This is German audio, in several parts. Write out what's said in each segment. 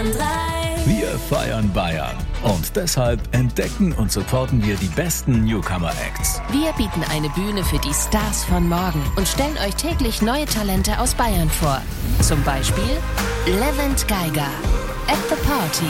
Wir feiern Bayern und deshalb entdecken und supporten wir die besten Newcomer-Acts. Wir bieten eine Bühne für die Stars von morgen und stellen euch täglich neue Talente aus Bayern vor. Zum Beispiel Levent Geiger, At the Party.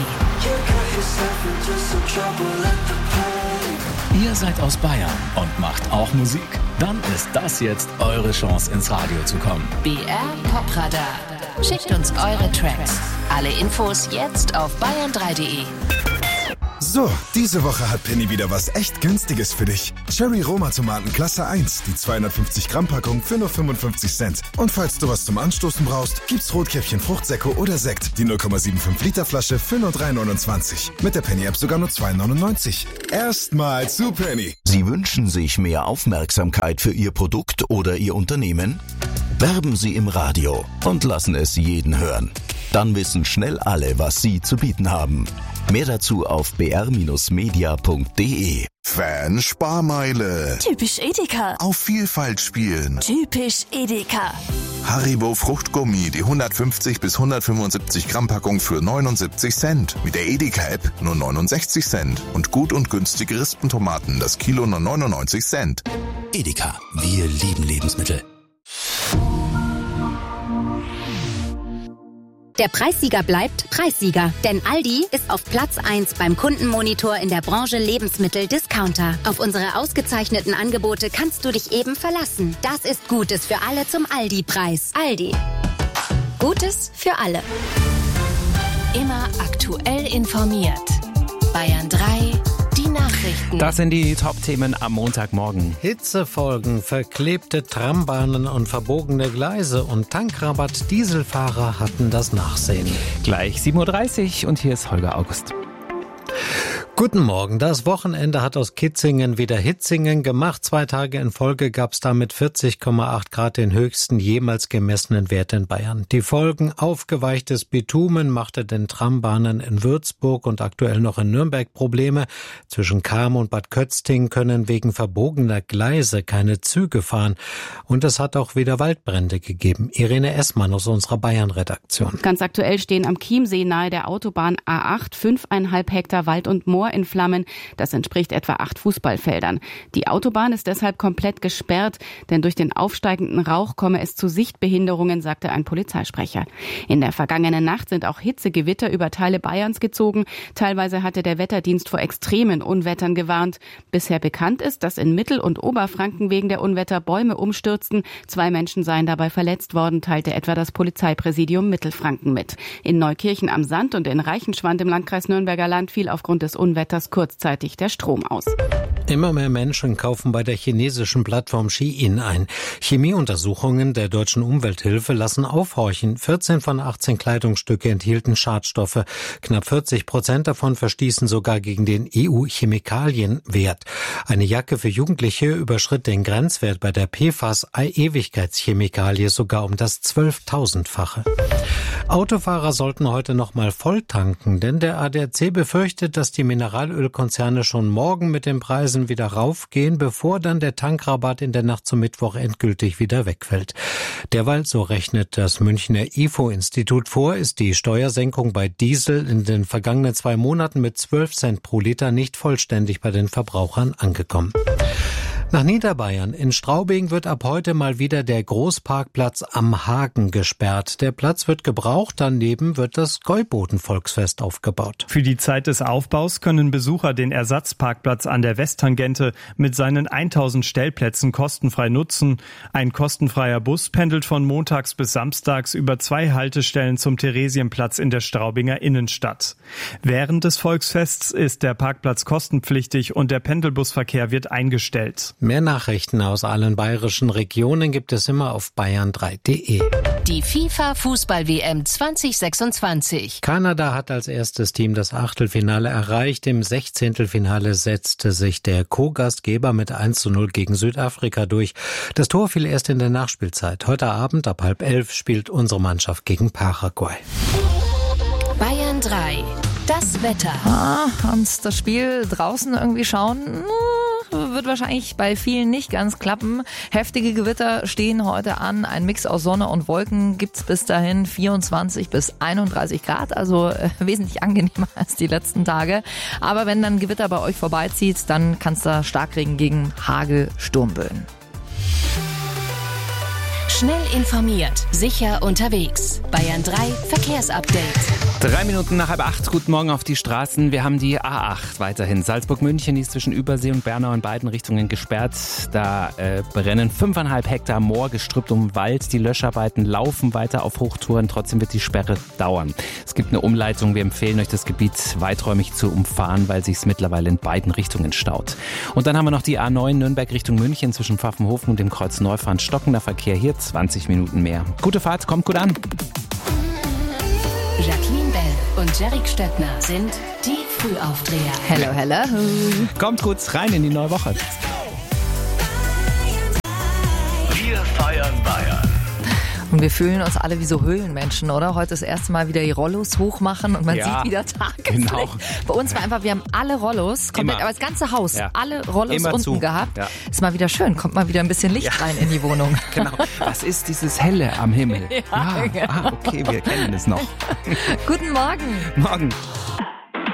Ihr seid aus Bayern und macht auch Musik? Dann ist das jetzt eure Chance, ins Radio zu kommen. BR Popradar. Schickt uns eure Tracks. Alle Infos jetzt auf bayern3.de. So, diese Woche hat Penny wieder was echt Günstiges für dich. Cherry Roma Tomaten Klasse 1, die 250 Gramm Packung für nur 55 Cent. Und falls du was zum Anstoßen brauchst, gibt's Rotkäppchen Fruchtsäcko oder Sekt, die 0,75 Liter Flasche für nur 3,29. Mit der Penny App sogar nur 2,99. Erstmal zu Penny. Sie wünschen sich mehr Aufmerksamkeit für Ihr Produkt oder Ihr Unternehmen? Werben Sie im Radio und lassen es jeden hören. Dann wissen schnell alle, was Sie zu bieten haben. Mehr dazu auf br-media.de. Fan-Sparmeile. Typisch Edeka. Auf Vielfalt spielen. Typisch Edeka. Haribo Fruchtgummi, die 150 bis 175 Gramm Packung für 79 Cent. Mit der Edeka-App nur 69 Cent. Und gut und günstige Rispentomaten, das Kilo nur 99 Cent. Edeka, wir lieben Lebensmittel. Der Preissieger bleibt Preissieger, denn Aldi ist auf Platz 1 beim Kundenmonitor in der Branche Lebensmittel-Discounter. Auf unsere ausgezeichneten Angebote kannst du dich eben verlassen. Das ist Gutes für alle zum Aldi-Preis. Aldi. Gutes für alle. Immer aktuell informiert. Bayern 3, die Nachrichten. Das sind die Top-Themen am Montagmorgen. Hitzefolgen, verklebte Trambahnen und verbogene Gleise und Tankrabatt. Dieselfahrer hatten das Nachsehen. Gleich 7.30 Uhr und hier ist Holger August. Guten Morgen. Das Wochenende hat aus Kitzingen wieder Hitzingen gemacht. 2 Tage in Folge gab es damit 40,8 Grad, den höchsten jemals gemessenen Wert in Bayern. Die Folgen: aufgeweichtes Bitumen machte den Trambahnen in Würzburg und aktuell noch in Nürnberg Probleme. Zwischen Cham und Bad Kötzting können wegen verbogener Gleise keine Züge fahren. Und es hat auch wieder Waldbrände gegeben. Irene Essmann aus unserer Bayern-Redaktion. Ganz aktuell stehen am Chiemsee nahe der Autobahn A8 5,5 Hektar Wald und Moor in Flammen. Das entspricht etwa 8 Fußballfeldern. Die Autobahn ist deshalb komplett gesperrt, denn durch den aufsteigenden Rauch komme es zu Sichtbehinderungen, sagte ein Polizeisprecher. In der vergangenen Nacht sind auch Hitzegewitter über Teile Bayerns gezogen. Teilweise hatte der Wetterdienst vor extremen Unwettern gewarnt. Bisher bekannt ist, dass in Mittel- und Oberfranken wegen der Unwetter Bäume umstürzten. 2 Menschen seien dabei verletzt worden, teilte etwa das Polizeipräsidium Mittelfranken mit. In Neukirchen am Sand und in Reichenschwand im Landkreis Nürnberger Land fiel aufgrund des Unwetters kurzzeitig der Strom aus. Immer mehr Menschen kaufen bei der chinesischen Plattform Shein ein. Chemieuntersuchungen der Deutschen Umwelthilfe lassen aufhorchen. 14 von 18 Kleidungsstücke enthielten Schadstoffe. Knapp 40% davon verstießen sogar gegen den EU-Chemikalienwert. Eine Jacke für Jugendliche überschritt den Grenzwert bei der PFAS-Ewigkeitschemikalie sogar um das 12.000-fache. Autofahrer sollten heute noch mal voll tanken, denn der ADAC befürchtet, dass die Mineralölkonzerne schon morgen mit den Preisen wieder raufgehen, bevor dann der Tankrabatt in der Nacht zum Mittwoch endgültig wieder wegfällt. Derweil, so rechnet das Münchner IFO-Institut vor, ist die Steuersenkung bei Diesel in den vergangenen 2 Monaten mit 12 Cent pro Liter nicht vollständig bei den Verbrauchern angekommen. Nach Niederbayern. In Straubing wird ab heute mal wieder der Großparkplatz am Hagen gesperrt. Der Platz wird gebraucht, daneben wird das Gäuboden-Volksfest aufgebaut. Für die Zeit des Aufbaus können Besucher den Ersatzparkplatz an der Westtangente mit seinen 1000 Stellplätzen kostenfrei nutzen. Ein kostenfreier Bus pendelt von montags bis samstags über 2 Haltestellen zum Theresienplatz in der Straubinger Innenstadt. Während des Volksfests ist der Parkplatz kostenpflichtig und der Pendelbusverkehr wird eingestellt. Mehr Nachrichten aus allen bayerischen Regionen gibt es immer auf bayern3.de. Die FIFA-Fußball-WM 2026. Kanada hat als erstes Team das Achtelfinale erreicht. Im 16. setzte sich der Co-Gastgeber mit 1:0 gegen Südafrika durch. Das Tor fiel erst in der Nachspielzeit. Heute Abend ab 10:30 spielt unsere Mannschaft gegen Paraguay. Bayern 3. Das Wetter. Ans das Spiel draußen irgendwie schauen, wird wird wahrscheinlich bei vielen nicht ganz klappen. Heftige Gewitter stehen heute an. Ein Mix aus Sonne und Wolken gibt's bis dahin 24 bis 31 Grad, also wesentlich angenehmer als die letzten Tage. Aber wenn dann Gewitter bei euch vorbeizieht, dann kann es da Starkregen gegen Hagel, Sturmböen. Schnell informiert, sicher unterwegs. Bayern 3 Verkehrsupdate. 3 Minuten nach 7:30. Guten Morgen auf die Straßen. Wir haben die A8 weiterhin. Salzburg-München, die ist zwischen Übersee und Bernau in beiden Richtungen gesperrt. Da brennen 5,5 Hektar Moor, gestrüppt um Wald. Die Löscharbeiten laufen weiter auf Hochtouren. Trotzdem wird die Sperre dauern. Es gibt eine Umleitung. Wir empfehlen euch, das Gebiet weiträumig zu umfahren, weil sich es mittlerweile in beiden Richtungen staut. Und dann haben wir noch die A9 Nürnberg Richtung München zwischen Pfaffenhofen und dem Kreuz Neufahrt. Stockender Verkehr hier 20 Minuten mehr. Gute Fahrt, kommt gut an. Jacqueline Bell und Jerick Stöckner sind die Frühaufdreher. Hello, hello. Kommt gut rein in die neue Woche. Wir feiern Bayern. Und wir fühlen uns alle wie so Höhlenmenschen, oder? Heute das erste Mal wieder die Rollos hochmachen und man sieht wieder Tageslicht. Genau. Bei uns war einfach, wir haben alle Rollos, komplett, aber das ganze Haus, alle Rollos immer unten gehabt. Ja. Ist mal wieder schön, kommt mal wieder ein bisschen Licht rein in die Wohnung. Genau. Was ist dieses Helle am Himmel? Genau. Okay, wir kennen es noch. Guten Morgen. Morgen.